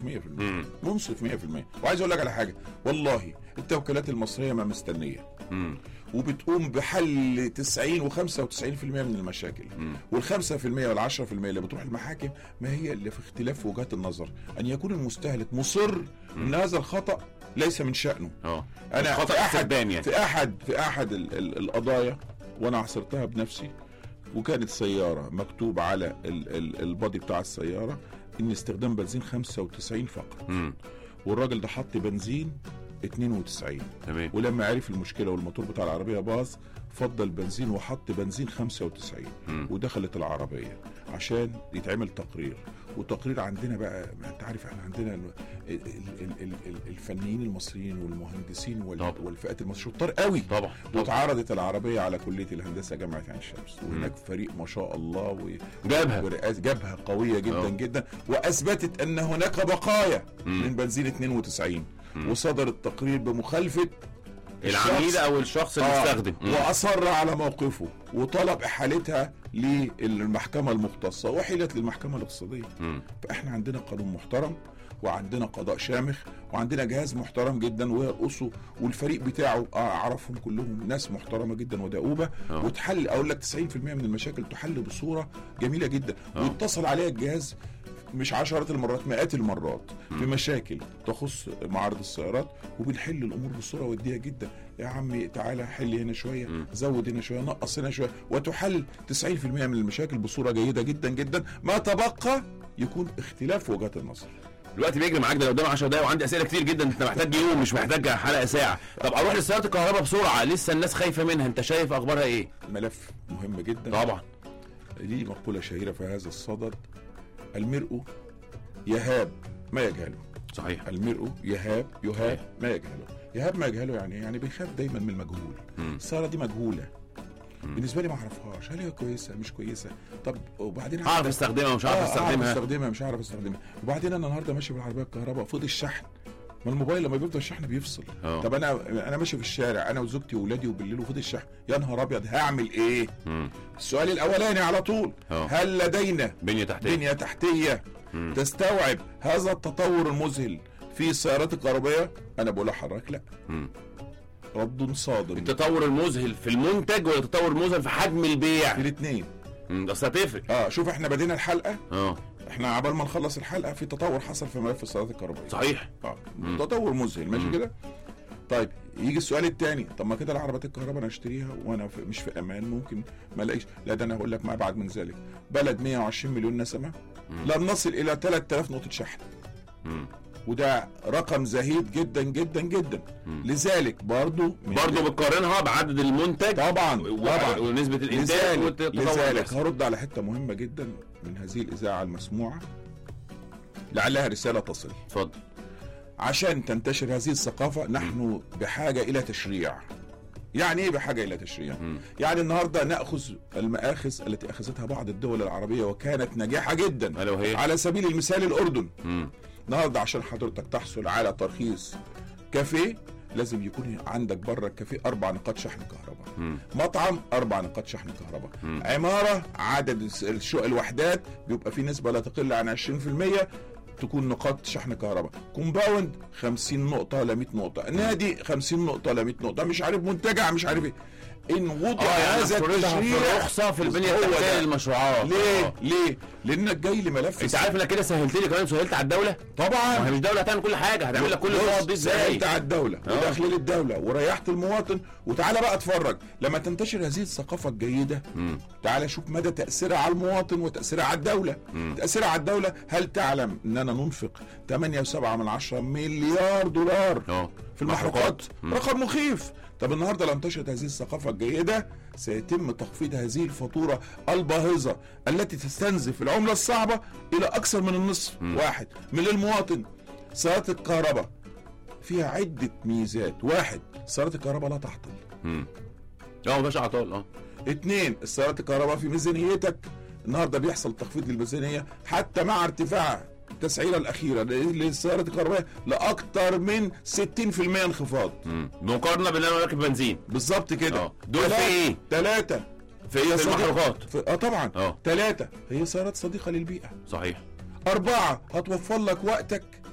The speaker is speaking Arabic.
100%. منصف 100%. وعايز اقول لك على حاجه، والله التوكيلات المصريه ما مستنيه وبتقوم بحل 90 و95% من المشاكل، وال5% وال10% اللي بتروح المحاكم ما هي اللي في اختلاف وجهات النظر، ان يكون المستهلك مصر ان هذا الخطأ ليس من شأنه. انا خطأ في احد القضايا وانا عصرتها بنفسي، وكانت سيارة مكتوب على البادي بتاع السيارة ان استخدام بنزين 95 فقط، والراجل ده حط بنزين 92. تمام. ولما عرف المشكلة والموتور بتاع العربية باظ فضل بنزين وحط بنزين 95. ودخلت العربية عشان يتعمل تقرير، وتقرير عندنا بقى انت عارف احنا عندنا الفنيين المصريين والمهندسين والفئات المصرية شطار قوي. طبعا. واتعرضت العربية على كلية الهندسة جامعة عين شمس، وهناك فريق ما شاء الله جابها قوية جدا جدا، واثبتت ان هناك بقايا من بنزين 92. وصدر التقرير بمخالفة العميل او الشخص اللي استخدم، واصر على موقفه وطلب احالتها للمحكمة المختصة وحيلت للمحكمة الاقتصادية. فاحنا عندنا قانون محترم، وعندنا قضاء شامخ، وعندنا جهاز محترم جدا ويرقصه، والفريق بتاعه اعرفهم كلهم ناس محترمة جدا ودؤوبة، وتحل اقول لك 90% من المشاكل تحل بصورة جميلة جدا. واتصل عليها الجهاز مش عشرات المرات، مئات المرات في مشاكل تخص معارض السيارات، وبنحل الامور بصوره وديه جدا. يا عمي تعالى حل هنا شويه، زود هنا شويه، نقص هنا شويه، وتحل 90% من المشاكل بصوره جيده جدا جدا. ما تبقى يكون اختلاف وجهات النظر. الوقت بيجري معاك، ده قدام 10 دقايق وعندي اسئله كتير جدا، انت محتاج يوم مش محتاج حلقه ساعه. طب اروح للسيارات الكهرباء بسرعه، لسه الناس خايفه منها، انت شايف اخبارها ايه؟ الملف مهم جدا طبعا. ليه مقوله شهيره في هذا الصدد: المرء يهاب ما يجهله. صحيح. المرء يهاب ما يجهله. يهاب ما يجهله يعني بيخاف دايما من المجهول. السيارة دي مجهولة بالنسبة لي، ما اعرفهاش، هل هي كويسة مش كويسة، طب وبعدين هعرف استخدمها مش عارف استخدمها، مش عارف استخدمها. وبعدين انا النهارده ماشي بالعربية الكهرباء، فوت الشحن، ما الموبايل لما بيفضل الشحن بيفصل. طب انا ماشي في الشارع انا وزوجتي واولادي وبالليل وفوت الشحن، يا نهار ابيض هعمل ايه؟ السؤال الاولاني على طول، هل لدينا بنية تحتية تستوعب هذا التطور المذهل في السيارات الكهربائية؟ انا بقول لحضرتك لا. رد صادم. التطور المذهل في المنتج ولا التطور المذهل في حجم البيع؟ في الاثنين. بس هتفرق. شوف احنا بدينا الحلقة، احنا عبال ما نخلص الحلقة في تطور حصل في ملف السيارات الكهربائية. صحيح. تطور مذهل، ماشي كده. طيب يجي السؤال الثاني، طب ما كده العربيات الكهرباء انا اشتريها وانا مش في امان، ممكن ما الاقيش. لا ده انا هقول لك ما ابعد من ذلك، بلد 120 مليون نسمه لن نصل الى 3000 نقطه شحن، وده رقم زهيد جدا جدا جدا. لذلك برضو بتقارنها بعدد المنتج طبعا ونسبه الانتاج والتطور. لذلك هرد على حته مهمه جدا من هذه الاذاعه المسموعه لعلها رساله تصل. اتفضل. عشان تنتشر هذه الثقافة نحن بحاجة إلى تشريع. يعني إيه بحاجة إلى تشريع؟ يعني النهاردة نأخذ المآخذ التي أخذتها بعض الدول العربية وكانت ناجحة جدا، على سبيل المثال الأردن. النهاردة عشان حضرتك تحصل على ترخيص كافيه لازم يكون عندك بره الكافيه 4 نقاط شحن كهرباء، مطعم 4 نقاط شحن كهرباء، عمارة عدد الوحدات بيبقى في نسبة لا تقل عن 20% تكون نقاط شحن كهرباء، كومباوند 50 نقطة ل 100 نقطة، نادي 50 نقطة ل 100 نقطة، مش عارف منتجع مش عارف ايه. ان وضع هذا التشريع رخصة في البنية التحتية للمشروعات. ليه؟ لانك جاي لملف. انت عارف انك كده سهلت لي كمان، سهلت على الدولة. طبعا ما هي مش دولة هتعمل كل حاجة، هتعمل لك كل النقط دي ازاي؟ سهلت على الدولة وداخل الدولة وريحت المواطن. وتعالى بقى اتفرج لما تنتشر هذه الثقافة الجيدة، تعالى شوف مدى تأثيرها على المواطن وتأثيرها على الدولة. تأثيرها على الدولة، هل تعلم اننا ننفق 8.7 مليار دولار في المحروقات؟ رقم مخيف. طب النهارده لو انتشرت هذه الثقافه الجيده سيتم تخفيض هذه الفاتوره الباهظه التي تستنزف العمله الصعبه الى اكثر من النصف. واحد من المواطن. سيارات الكهرباء فيها عده ميزات. واحد، سيارات الكهرباء لا تعطل. مش عطال. 2، السيارات الكهرباء في ميزانيتك النهارده بيحصل تخفيض للميزانيه حتى مع ارتفاع التسعيره الاخيره للسيارات الكهربائيه لاكثر من 60% انخفاض مقارنه باللي انا راكب بنزين. بالظبط كده. دول في ايه؟ 3 في المحروقات. طبعا 3 هي سيارات صديقه للبيئه. صحيح. 4 هتوفر لك وقتك